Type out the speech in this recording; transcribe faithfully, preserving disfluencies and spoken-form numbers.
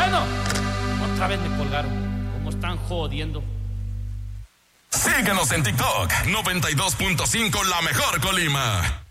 Bueno, otra vez me colgaron. ¿Cómo están jodiendo? Síguenos en TikTok, noventa y dos punto cinco La Mejor Colima.